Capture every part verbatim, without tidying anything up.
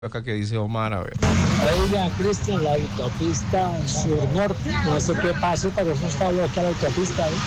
Acá que dice Omar, a ver. Oiga, Cristian, la autopista sur-norte, no sé qué pasó, pero eso está bloqueada la autopista, ¿eh?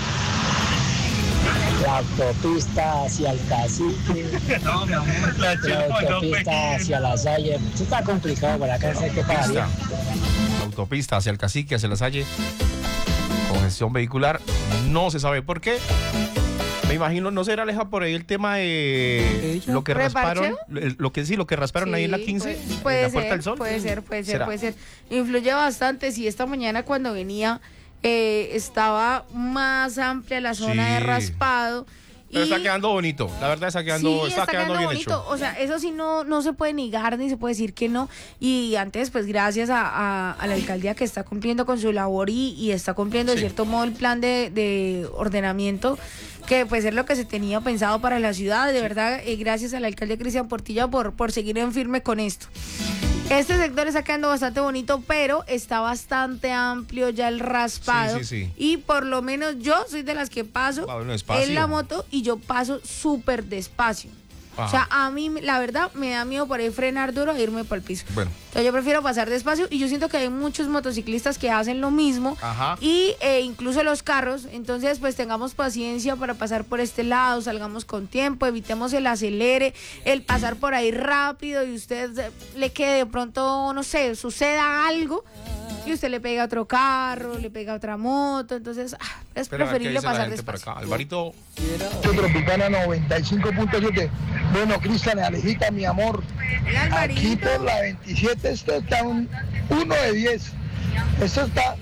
La autopista hacia el Cacique, No, mi amor, la, la autopista hacia La Salle. Eso está complicado por acá, no sé qué pasaría. La autopista hacia el Cacique, hacia La Salle, congestión vehicular, no se sabe por qué. Me imagino, ¿no será, Aleja, por ahí el tema de lo que rasparon? Lo que sí, lo que rasparon sí, ahí en la quince, puede, puede en la ser, Puerta del Sol. Puede ser, puede ser, ¿Será? puede ser. Influye bastante. Si esta mañana cuando venía eh, estaba más amplia la zona Sí. de raspado. Pero y está quedando bonito, la verdad está quedando, sí, está está quedando, quedando bien bonito. hecho. O sea, eso sí no, no se puede negar ni se puede decir que no. Y antes, pues gracias a, a, a la alcaldía que está cumpliendo con su labor y, y está cumpliendo de Sí. cierto modo el plan de, de ordenamiento, que pues es lo que se tenía pensado para la ciudad. De verdad, eh, gracias al alcalde Cristian Portilla por, por seguir en firme con esto. Este sector está quedando bastante bonito, pero está bastante amplio ya el raspado. Sí, sí, sí. Y por lo menos yo soy de las que paso Va, bueno, despacio. en la moto y yo paso súper despacio. Ajá. O sea, a mí, la verdad, me da miedo por ahí frenar duro e irme por el piso. Bueno. Entonces yo prefiero pasar despacio y yo siento que hay muchos motociclistas que hacen lo mismo. Ajá. Y eh, incluso los carros. Entonces, pues tengamos paciencia para pasar por este lado, salgamos con tiempo, evitemos el acelere, el pasar por ahí rápido y usted eh, le quede de pronto, no sé, suceda algo y usted le pega a otro carro, le pega a otra moto. Entonces, ah, es Pero a ver qué preferible dice la pasar gente por despacio. acá. Alvarito. Tropicana noventa y cinco punto siete. Bueno, Cristian, Alejita, mi amor. El Aquí Alvarito. por la veintisiete esto está un uno de diez. Esto está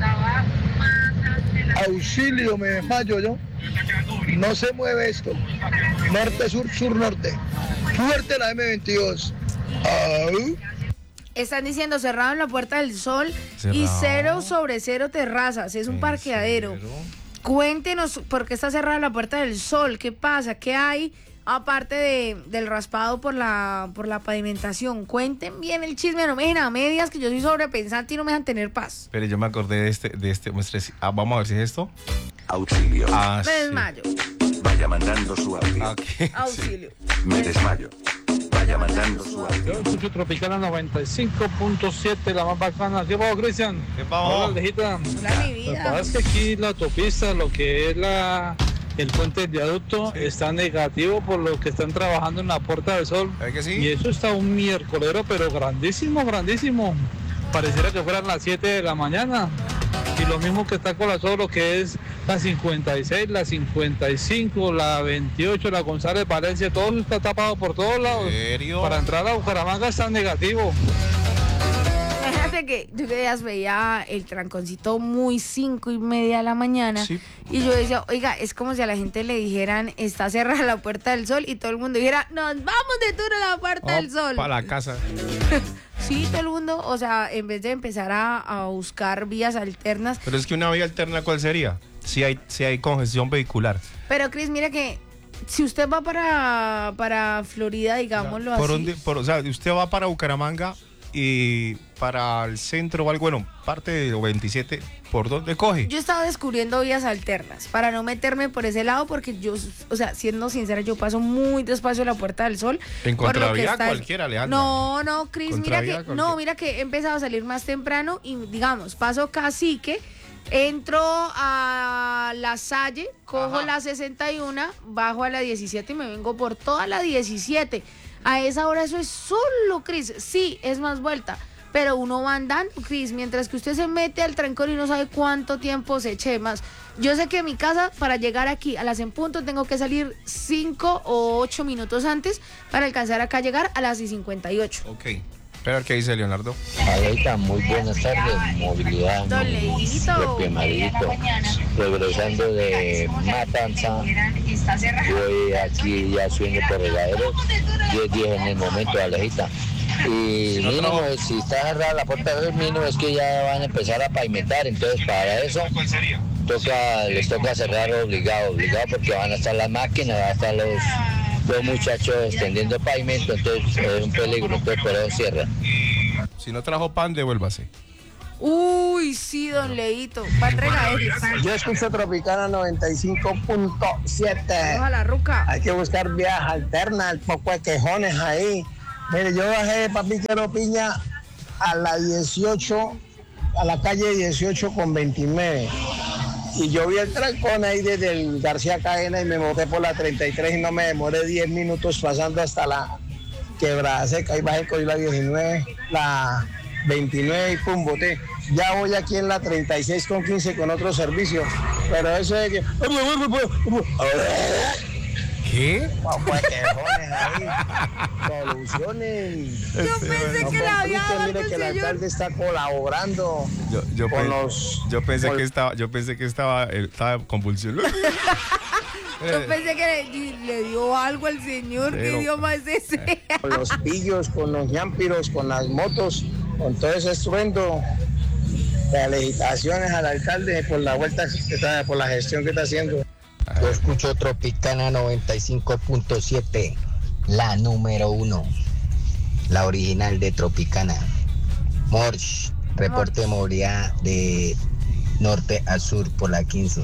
auxilio, me desmayo yo. No se mueve esto. Norte, sur, sur, norte. Fuerte la eme veintidós. Au. Están diciendo cerrado en la Puerta del Sol y Cerrado. cero sobre cero terrazas. Es un ¿En parqueadero. serio? Cuéntenos por qué está cerrada la Puerta del Sol. ¿Qué pasa? ¿Qué hay aparte de, del raspado por la, por la pavimentación? Cuenten bien el chisme. No me dejen a medias, que yo soy sobrepensante y no me dejan tener paz. Pero yo me acordé de este, de este, muestre- ah, vamos a ver si es esto. Auxilio. Ah, Me sí. desmayo. Vaya mandando su audio. Ah, ok, sí. Auxilio. Me desmayo. Vaya mandando su audio. Yo escucho Tropicana noventa y cinco punto siete, la más bacana. ¿Qué pasó, Cristian? ¿Qué pasó? Hola, Alejita. Hola, mi Lo que vida. pasa es que aquí la autopista, lo que es la el puente del viaducto, Sí. está negativo por lo que están trabajando en la Puerta del Sol. ¿Sabes que sí? Y eso está un miércolero, pero grandísimo, grandísimo. Pareciera que fueran las siete de la mañana. Y lo mismo que está con la Sol, lo que es la cincuenta y seis, la cincuenta y cinco, la veintiocho, la González Valencia, todo eso está tapado por todos lados. ¿En serio? Para entrar a Bucaramanga está negativo. Fíjate que yo que días veía el tranconcito muy cinco y media de la mañana. Sí. Y yo decía, oiga, es como si a la gente le dijeran, está cerrada la Puerta del Sol, y todo el mundo dijera, nos vamos de tour a la Puerta del Sol. Para la casa. Sí, todo el mundo, o sea, en vez de empezar a, a buscar vías alternas. Pero es que una vía alterna, ¿cuál sería? Si hay, si hay congestión vehicular. Pero Cris, mira que si usted va para, para Florida, digámoslo ¿Por así. dónde? Por, o sea, usted va para Bucaramanga y para el centro o algo, bueno, parte de veintisiete, ¿por dónde coge? Yo estaba descubriendo vías alternas para no meterme por ese lado, porque yo, o sea, siendo sincera, yo paso muy despacio la Puerta del Sol. En por lo que contravía está- cualquiera, Alejandra. No, no, Cris, mira Contravía que, cualquiera. no, mira que he empezado a salir más temprano y, digamos, paso Cacique, entro a La Salle, cojo Ajá. la sesenta y uno, bajo a la diecisiete y me vengo por toda la diecisiete. A esa hora eso es solo, Cris. Sí, es más vuelta, pero uno va andando, Cris, mientras que usted se mete al trancón y no sabe cuánto tiempo se eche más. Yo sé que en mi casa, para llegar aquí a las en punto, tengo que salir cinco o ocho minutos antes para alcanzar acá a llegar a las y cincuenta y ocho. Ok. Pero ¿qué dice Leonardo? Alejita, muy buenas tardes. Movilidad. Don Leito. Marito. Regresando de Matanza. Voy aquí ya subiendo por regadero. diez diez en el momento, Alejita. Y no mínimo, trabajo. si está cerrada la puerta del mínimo, es que ya van a empezar a pavimentar. Entonces, para eso, toca, les toca cerrar obligado, obligado, porque van a estar las máquinas, van a estar los, los muchachos extendiendo pavimento. Entonces, es un peligro. Entonces, por eso cierran. Si no trajo pan, devuélvase. Uy, sí, don Leito. Va a regaderos. Yo escucho Tropicana noventa y cinco punto siete. Ojalá, ruca. Hay que buscar vías alternas, poco de quejones ahí. Mire, yo bajé de Papiquero Piña a la dieciocho, a la calle dieciocho con veintinueve. Y yo vi el trancón ahí desde el García Cadena y me monté por la treinta y tres y no me demoré diez minutos pasando hasta la Quebrada Seca. Ahí bajé con la diecinueve, la veintinueve y pum, boté. Ya voy aquí en la treinta y seis con quince con otro servicio. Pero eso es que... ¿Qué? Soluciones. Yo pensé No que la había complique, dado mire el que el señor. alcalde está colaborando Yo, yo, con pe- los... yo pensé con- que estaba, yo pensé que estaba, él estaba convulsionando. Yo pensé que le, le dio algo al señor. ¿Qué Pero- idioma es ese? con los pillos, con los ñampiros, con las motos, con todo ese estruendo. Felicitaciones al alcalde por la vuelta que está, por la gestión que está haciendo. Yo escucho Tropicana noventa y cinco punto siete, la número uno, la original de Tropicana. Morch, reporte de movilidad de norte a sur por la quince.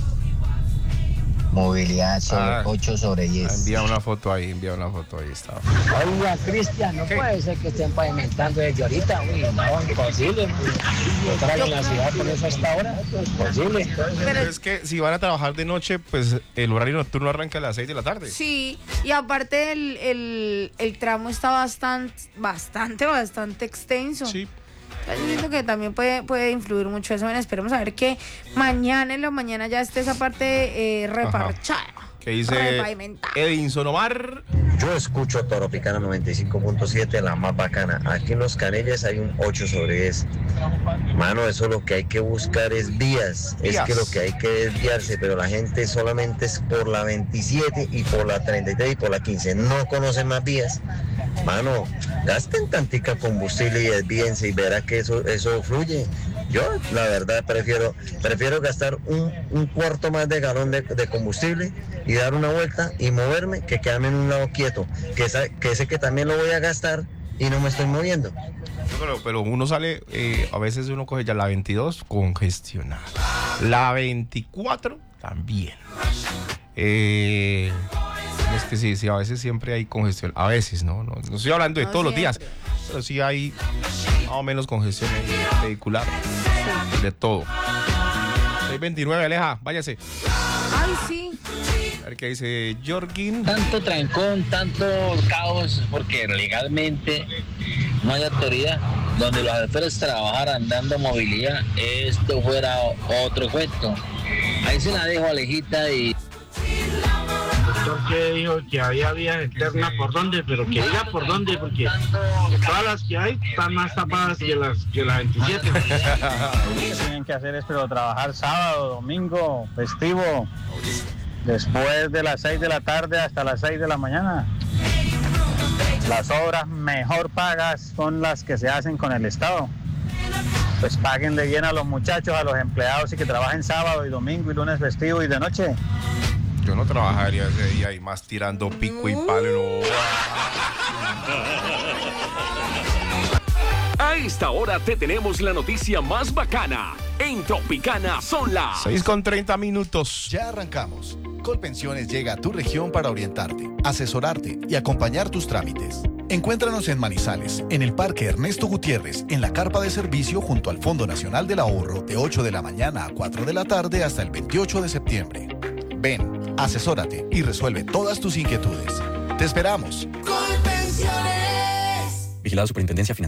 Movilidad sobre Ah. ocho sobre diez. Envía una foto ahí, envía una foto ahí, estaba. Oiga, Cristian, no ¿Qué? puede ser que estén pavimentando desde ahorita. Uy, no, imposible. Entrar en la ciudad por eso hasta ahora, es posible. Pero es que si van a trabajar de noche, pues el horario nocturno arranca a las seis de la tarde. Sí, y aparte el, el, el tramo está bastante, bastante, bastante extenso. Sí. Yo siento que también puede, puede influir mucho eso. Bueno, esperemos a ver que mañana en la mañana ya esté esa parte eh, reparchada. Que dice repavimentada. Edinson Omar. Yo escucho Tropicana noventa y cinco punto siete, la más bacana. Aquí en Los Canelles hay un ocho sobre diez. Mano, eso lo que hay que buscar es vías. Vías. Es que lo que hay que desviarse, pero la gente solamente es por la veintisiete y por la treinta y tres y por la quince. No conocen más vías. Mano, gasten tantica combustible y desvíense y verá que eso, eso fluye. Yo, la verdad, prefiero, prefiero gastar un, un cuarto más de galón de, de combustible y dar una vuelta y moverme que quedarme en un lado quieto, que, sa- que sé que también lo voy a gastar y no me estoy moviendo. Pero, pero uno sale, eh, a veces uno coge ya la veintidós congestionada. La veinticuatro también. Eh, es que sí, sí, a veces siempre hay congestión. A veces, ¿no? No, no estoy hablando de No todos los días. siempre. Pero sí hay más o menos congestión vehicular. De todo. seis veintinueve, Aleja, váyase. Ay, sí. A ver qué dice Jorgin. Tanto trancón, tanto caos, porque legalmente no hay autoridad. Donde los alférez trabajaran dando movilidad, esto fuera otro cuento. Ahí se la dejo, Alejita, y... Que dijo que había vías externas por dónde, pero que diga por dónde, porque todas las que hay están más tapadas que las que la veintisiete. Lo que tienen que hacer es pero trabajar sábado, domingo, festivo, después de las seis de la tarde hasta las seis de la mañana. Las obras mejor pagas son las que se hacen con el Estado. Pues paguenle bien a los muchachos, a los empleados y que trabajen sábado y domingo y lunes festivo y de noche. Yo no trabajaría ese día y más tirando pico y palo. No. A esta hora te tenemos la noticia más bacana. En Tropicana son las seis con treinta minutos. Ya arrancamos. Colpensiones llega a tu región para orientarte, asesorarte y acompañar tus trámites. Encuéntranos en Manizales, en el Parque Ernesto Gutiérrez, en la carpa de servicio junto al Fondo Nacional del Ahorro, de ocho de la mañana a cuatro de la tarde hasta el veintiocho de septiembre. Ven, asesórate y resuelve todas tus inquietudes. Te esperamos. Colpensiones. Vigilado Superintendencia Financiera.